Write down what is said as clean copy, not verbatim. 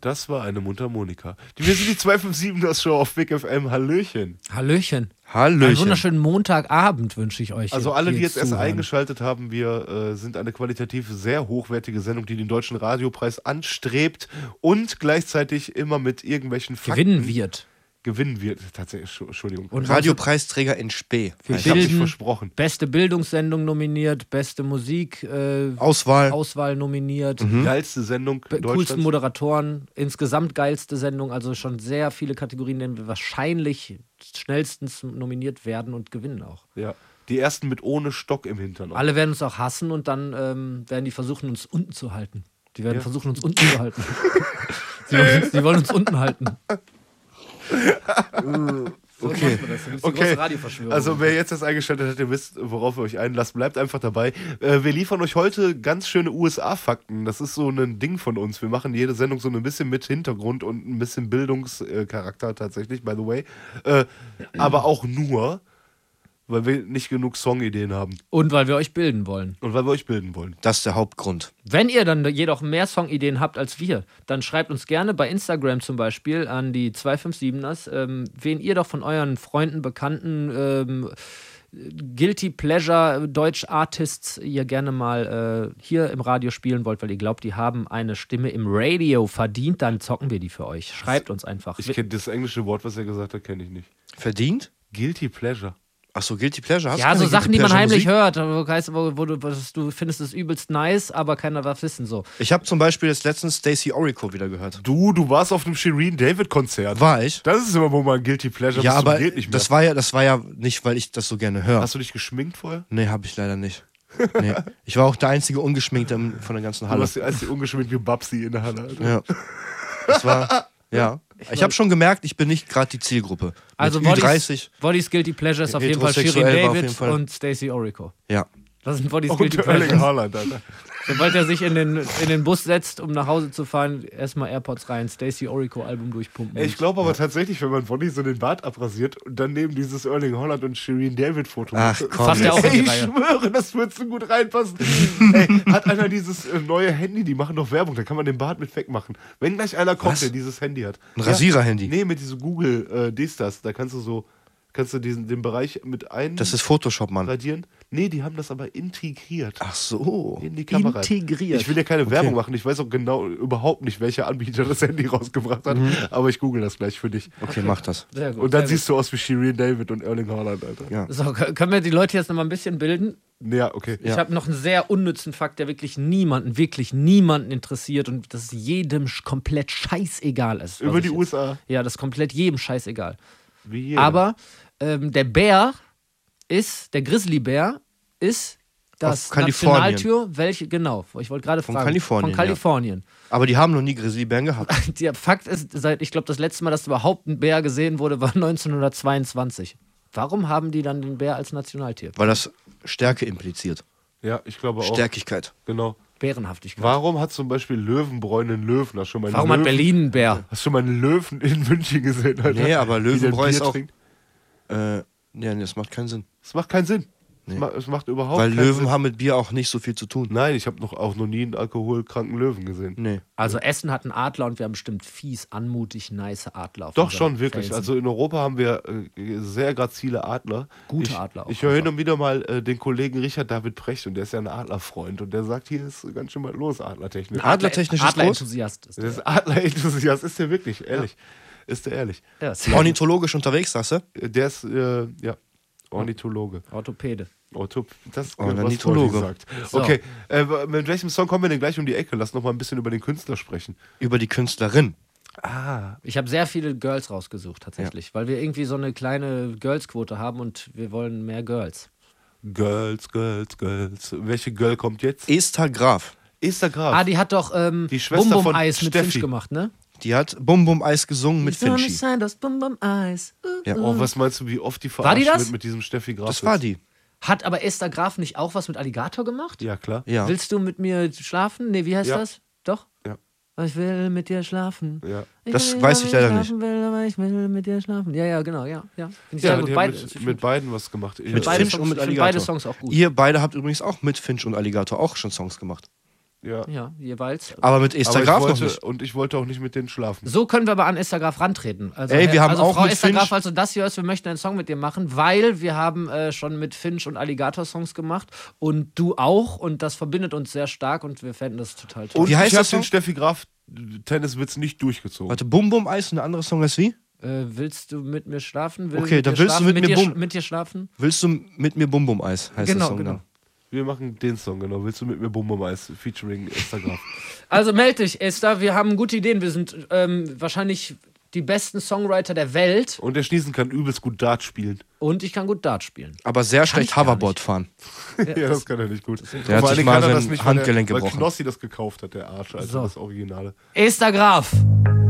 Das war eine Mundharmonika. Wir sind die 257er Show auf Big FM. Hallöchen. Hallöchen. Hallöchen. Einen wunderschönen Montagabend wünsche ich euch. Also alle, die jetzt erst zuhören. eingeschaltet haben, wir sind eine qualitativ sehr hochwertige Sendung, die den Deutschen Radiopreis anstrebt und gleichzeitig immer mit irgendwelchen Fakten gewinnen wird. Tatsächlich, Entschuldigung. Und Radiopreisträger in Spee. Ich habe mich versprochen. Beste Bildungssendung nominiert, beste Musik Auswahl nominiert, Geilste Sendung coolsten Deutschlands. Moderatoren, insgesamt geilste Sendung, also schon sehr viele Kategorien, denen wir wahrscheinlich schnellstens nominiert werden und gewinnen auch. Ja. Die ersten mit ohne Stock im Hintern. Alle werden uns auch hassen und dann werden die versuchen, uns unten zu halten. Die werden versuchen, uns unten zu halten. Sie wollen uns unten halten. Okay. Okay, also wer jetzt das eingeschaltet hat, ihr wisst, worauf ihr euch einlasst, bleibt einfach dabei. Wir liefern euch heute ganz schöne USA-Fakten. Das ist so ein Ding von uns. Wir machen jede Sendung so ein bisschen mit Hintergrund und ein bisschen Bildungscharakter tatsächlich, by the way. Aber auch nur, weil wir nicht genug Songideen haben. Und weil wir euch bilden wollen. Das ist der Hauptgrund. Wenn ihr dann jedoch mehr Songideen habt als wir, dann schreibt uns gerne bei Instagram zum Beispiel an die 257ers, wen ihr doch von euren Freunden, Bekannten, Guilty Pleasure Deutsch Artists ihr gerne mal hier im Radio spielen wollt, weil ihr glaubt, die haben eine Stimme im Radio verdient, dann zocken wir die für euch. Schreibt uns einfach. Ich kenne das englische Wort, was er gesagt hat, kenne ich nicht. Verdient? Guilty Pleasure. Achso, Guilty Pleasure. Hast Ja, du so keine Sachen, die Guilty man heimlich Pleasure-Musik? hört, wo du findest es übelst nice, aber keiner darf wissen so. Ich habe zum Beispiel jetzt letztens Stacey Orico wieder gehört. Du warst auf einem Shireen David Konzert. War ich? Das ist immer, wo man Guilty Pleasure Ja, bis zum aber geht nicht mehr. das war ja nicht, weil ich das so gerne höre. Hast du dich geschminkt vorher? Nee, habe ich leider nicht. Nee. Ich war auch der einzige Ungeschminkte von der ganzen Du Halle. warst als die ungeschminkte Babsi in der Halle. Alter. Ja. Das war, ja. Ich habe schon gemerkt, ich bin nicht gerade die Zielgruppe. Also Mit Ü30. Bodys Guilty Pleasure ist auf jeden Fall Shirin Heterosexuell war auf David jeden Fall. und Stacey Orico. Ja. Das sind Bodys Und Guilty der Erling Pleasures. Haaland, Alter. Sobald er sich in den Bus setzt, um nach Hause zu fahren, erstmal AirPods rein, Stacey Orico Album durchpumpen. Ich glaube aber tatsächlich, wenn man Bonnie so den Bart abrasiert und dann neben dieses Erling Haaland und Shireen David Foto Ach macht. komm. Fasst er auch in die Ich Reihe. schwöre, das wird so gut reinpassen. Ey, hat einer dieses neue Handy, die machen doch Werbung, da kann man den Bart mit wegmachen. Wenn gleich einer kommt, Was? der dieses Handy hat. Ein Rasierer-Handy. Nee, mit diesem Google das, da kannst du den Bereich mit einradieren. Das ist Photoshop, Mann. Nee, die haben das aber integriert. Ach so. In die Kamera. Integriert. Ich will ja keine Werbung machen. Ich weiß auch genau überhaupt nicht, welcher Anbieter das Handy rausgebracht hat. Aber ich google das gleich für dich. Okay, mach das. Sehr gut. Und dann sehr siehst du aus wie Shireen David und Erling Haaland, Alter. Ja. gut. So, können wir die Leute jetzt noch mal ein bisschen bilden? Ja, okay. Ich habe noch einen sehr unnützen Fakt, der wirklich niemanden interessiert und das jedem komplett scheißegal ist. Über die USA. Ja, das ist komplett jedem scheißegal. Wie jeder. Aber der Grizzlybär ist das Auf Kalifornien. Nationaltier, welche, genau, ich wollte gerade fragen. Kalifornien, Von Kalifornien. Aber die haben noch nie Grizzlybären gehabt. Der Fakt ist, ich glaube, das letzte Mal, dass überhaupt ein Bär gesehen wurde, war 1922. Warum haben die dann den Bär als Nationaltier? Weil das Stärke impliziert. Ja, ich glaube auch. Stärkigkeit. Genau. Bärenhaftigkeit. Warum hat zum Beispiel Löwenbräu einen Löwen? Hast du schon mal einen Warum Löwen? hat Berlin einen Bär? Hast du schon mal einen Löwen in München gesehen, Alter? Nee, aber Wie der Löwenbräu ist Bier auch. trinkt? Nee, das macht keinen Sinn. Das macht keinen Sinn. Nee. Es macht überhaupt Weil keinen Löwen Sinn. haben mit Bier auch nicht so viel zu tun. Nein, ich habe auch noch nie einen alkoholkranken Löwen gesehen. Nee. Also Essen hat einen Adler und wir haben bestimmt fies, anmutig, nice Adler. auf Doch unseren schon, wirklich. Felsen. Also in Europa haben wir sehr grazile Adler. Gute Adler auch Ich höre hin einfach. und wieder mal den Kollegen Richard David Precht und der ist ja ein Adlerfreund und der sagt, hier ist ganz schön mal los, adlertechnisch. Adlertechnisch ist groß. Adlerenthusiast ist Der der. ist Adlerenthusiast, ist der wirklich, ehrlich. Ist der ehrlich. Ja, ist Ornithologisch unterwegs, sagst du? Der ist, ja, Ornithologe. Orthopäde. Das Ornithologe. gesagt. So. Okay, mit welchem Song kommen wir denn gleich um die Ecke? Lass noch mal ein bisschen über den Künstler sprechen. Über die Künstlerin. Ich habe sehr viele Girls rausgesucht, tatsächlich, weil wir irgendwie so eine kleine Girls-Quote haben und wir wollen mehr Girls. Girls. Welche Girl kommt jetzt? Esther Graf. Esther Graf. Die hat doch Die Schwester Bum Bum von Eis mit Steffi. Finch gemacht, ne? Die hat Bum Bum Eis gesungen mit Die Sonne Finchi. scheint, das Bum Bum Eis. Ja. Oh, was meinst du, wie oft die War die verarscht das? wird mit diesem Steffi Graf? Das war die. Hat aber Esther Graf nicht auch was mit Alligator gemacht? Ja, klar. Ja. Willst du mit mir schlafen? Nee, wie heißt Ja. das? Doch? Ja. Ich will mit dir schlafen. Ja. Das weiß ich leider nicht. Aber ich will mit dir schlafen. Ja, genau, ja. Finde ich Ja, sehr gut. die haben mit beiden was gemacht. Mit beide Finch Songs, und mit ich finde Alligator. beide Songs auch gut. Ihr beide habt übrigens auch mit Finch und Alligator auch schon Songs gemacht. Ja, jeweils. Aber mit Esther Graf noch wollte, nicht. und ich wollte auch nicht mit denen schlafen. So können wir aber an Esther Graf rantreten. Also, Ey, wir haben also auch Frau mit Esther Finch- Graf, falls du das hier hörst, wir möchten einen Song mit dir machen, weil wir haben schon mit Finch und Alligator Songs gemacht und du auch und das verbindet uns sehr stark und wir fänden das total toll. Und Wie heißt ich der habe den Song? Steffi Graf Tenniswitz nicht durchgezogen. Warte, Bum Bum Eis und der andere Song ist wie? Willst du mit mir schlafen? Okay, dann willst du mit mir mit dir schlafen? Willst du mit mir Bum Bum Eis, heißt der Song dann. Wir machen den Song, genau. Willst du mit mir Bum Bum Eis featuring Esther Graf? Also meld dich, Esther, wir haben gute Ideen. Wir sind wahrscheinlich die besten Songwriter der Welt Und der Schniesen kann übelst gut Dart spielen. und ich kann gut Dart spielen. Aber sehr ich schlecht gar Hoverboard nicht. fahren. Ja, das kann er nicht gut. Der hat Vor sich allem mal kann er sein das nicht, Handgelenk weil gebrochen. Knossi das gekauft hat, der Arsch, also So. das Originale. Esther Graf.